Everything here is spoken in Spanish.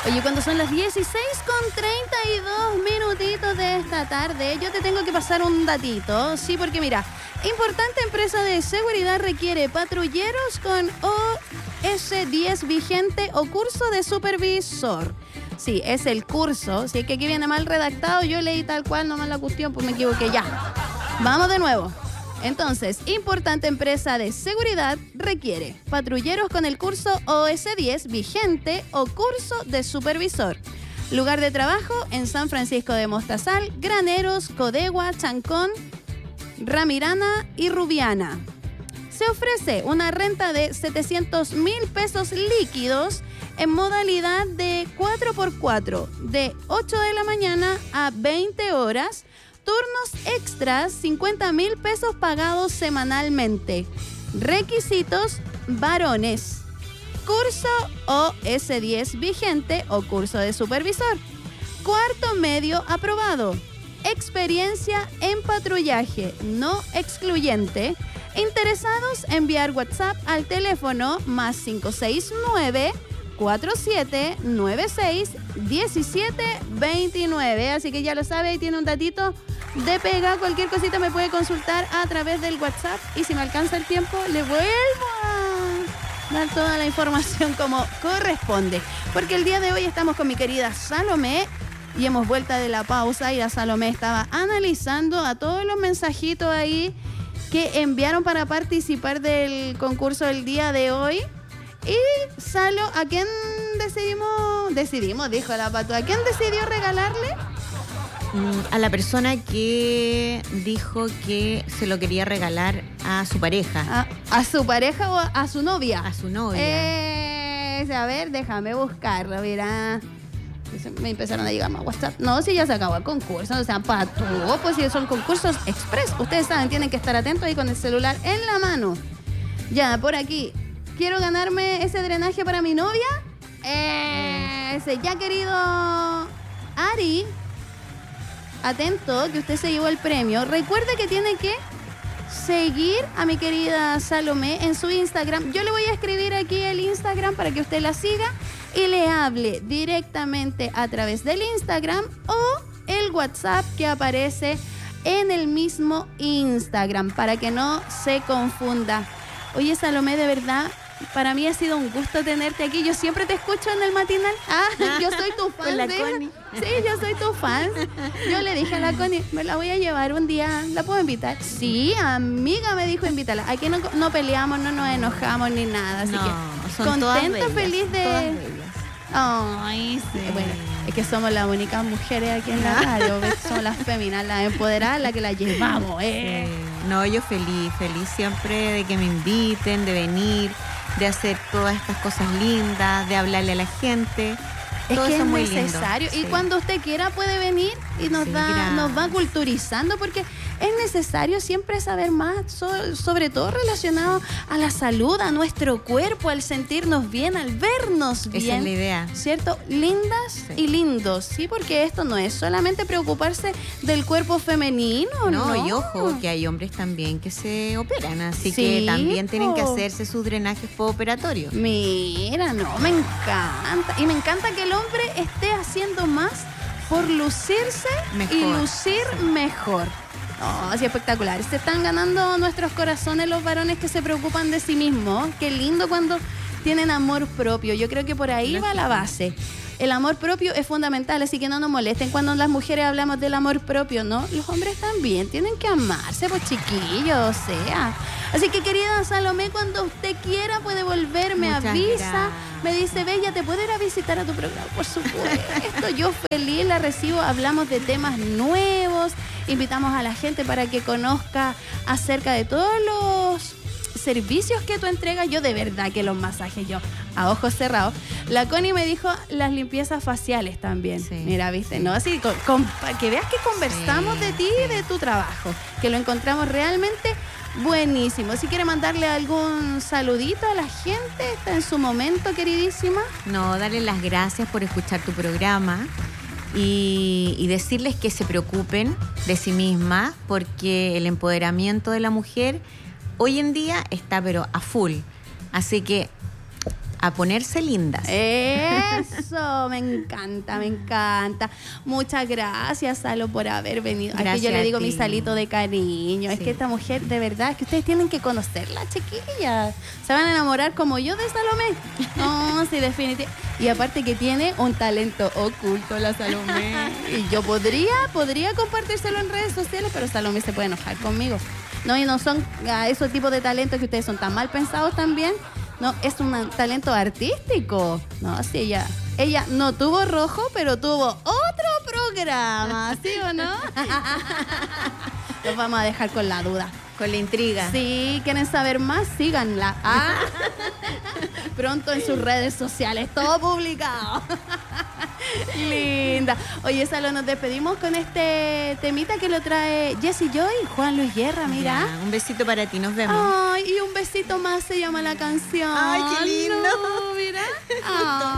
Oye, cuando son las 16:32 minutitos de esta tarde, yo te tengo que pasar un datito. Sí, porque mira, importante empresa de seguridad requiere patrulleros con OS10 vigente o curso de supervisor. Sí, es el curso. Si es que aquí viene mal redactado, yo leí tal cual, nomás la cuestión, pues me equivoqué ya. Vamos de nuevo. Entonces, importante empresa de seguridad requiere patrulleros con el curso OS10 vigente o curso de supervisor. Lugar de trabajo en San Francisco de Mostazal, Graneros, Codegua, Chancón, Ramirana y Rubiana. Se ofrece una renta de 700,000 pesos líquidos en modalidad de 4x4, de 8 de la mañana a 20 horas, turnos extras, 50,000 pesos pagados semanalmente. Requisitos: varones. Curso OS10 vigente o curso de supervisor. Cuarto medio aprobado. Experiencia en patrullaje, no excluyente. Interesados, enviar WhatsApp al teléfono más 569-4796-1729. Así que ya lo sabe, ahí tiene un datito de pega. Cualquier cosita me puede consultar a través del WhatsApp y si me alcanza el tiempo le vuelvo a dar toda la información como corresponde. Porque el día de hoy estamos con mi querida Salomé y hemos vuelto de la pausa y la Salomé estaba analizando a todos los mensajitos ahí que enviaron para participar del concurso del día de hoy. Y Salo, ¿a quién decidimos, dijo la Patu, ¿a quién decidió regalarle? A la persona que dijo que se lo quería regalar a su pareja. ¿A su pareja o a su novia? A su novia. A ver, déjame buscarlo, mira. Me empezaron a llegar más WhatsApp. No, si ya se acabó el concurso, o sea, Patu, pues si son concursos express, ustedes saben, tienen que estar atentos ahí con el celular en la mano. Ya, por aquí. Quiero ganarme ese drenaje para mi novia. Ese ya querido Ari, atento que usted se llevó el premio. Recuerde que tiene que seguir a mi querida Salomé en su Instagram. Yo le voy a escribir aquí el Instagram para que usted la siga y le hable directamente a través del Instagram o el WhatsApp que aparece en el mismo Instagram para que no se confunda. Oye, Salomé, de verdad, para mí ha sido un gusto tenerte aquí. Yo siempre te escucho en el matinal. Yo soy tu fan. Con la Connie. Sí, yo soy tu fan. Yo le dije a la Connie, me la voy a llevar un día. ¿La puedo invitar? Sí, amiga, me dijo, invítala. Aquí no peleamos, no nos enojamos ni nada. Así que contenta, feliz de... Ay, sí. Bueno, es que somos las únicas mujeres aquí en la radio. Somos las féminas, las empoderadas, las que las llevamos. No, yo feliz siempre de que me inviten, de venir, de hacer todas estas cosas lindas, de hablarle a la gente. Es todo que eso es muy necesario. lindo. Y cuando usted quiera puede venir y nos va culturizando, porque es necesario siempre saber más, sobre todo relacionado a la salud, a nuestro cuerpo, al sentirnos bien, al vernos bien. Esa es la idea. ¿Cierto? Lindas y lindos, ¿sí? Porque esto no es solamente preocuparse del cuerpo femenino, ¿no? Y ojo, que hay hombres también que se operan, así Sí, que también tienen que hacerse sus drenajes postoperatorios. Mira, no, me encanta. Y me encanta que el hombre esté haciendo más por lucirse mejor, y lucir mejor. No, así espectacular. Se están ganando nuestros corazones los varones que se preocupan de sí mismos. Qué lindo cuando tienen amor propio. Yo creo que por ahí va la base. El amor propio es fundamental, así que no nos molesten cuando las mujeres hablamos del amor propio, ¿no? Los hombres también tienen que amarse, pues chiquillos, o sea. Así que, querida Salomé, cuando usted quiera puede volver, me Muchas avisa, gracias. me dice, Bella, ¿te puedo ir a visitar a tu programa? Por supuesto, yo feliz la recibo, hablamos de temas nuevos, invitamos a la gente para que conozca acerca de todos los servicios que tú entregas. Yo de verdad que los masajes, yo a ojos cerrados. La Connie me dijo las limpiezas faciales también. Sí, mira, viste, sí. ¿no? Así, que veas que conversamos de ti y de tu trabajo, que lo encontramos realmente buenísimo. Si quiere mandarle algún saludito a la gente, está en su momento, queridísima. No, darle las gracias por escuchar tu programa y decirles que se preocupen de sí misma, porque el empoderamiento de la mujer hoy en día está pero a full. Así que a ponerse lindas. Eso, me encanta, me encanta. Muchas gracias, Salo, por haber venido. Gracias es que yo le digo a ti. mi Salito de cariño. Sí. Es que esta mujer, de verdad, es que ustedes tienen que conocerla, chiquillas. Se van a enamorar como yo de Salomé. No, sí, definitivamente. Y aparte que tiene un talento oculto la Salomé. Y yo podría compartírselo en redes sociales, pero Salomé se puede enojar conmigo. No, y no son esos tipos de talentos que ustedes son tan mal pensados también. No, es un talento artístico. No, sí, ella no tuvo rojo, pero tuvo otro programa, ¿sí o no? Los vamos a dejar con la duda. Con la intriga. Sí, quieren saber más, síganla. Ah, pronto en sus redes sociales, todo publicado. Linda. Oye, Salo, nos despedimos con este temita que lo trae Jessie Joy, Juan Luis Guerra, mira. Ya, un besito para ti, nos vemos. Ay, y un besito más se llama la canción. Ay, qué lindo. No, mira. Ay.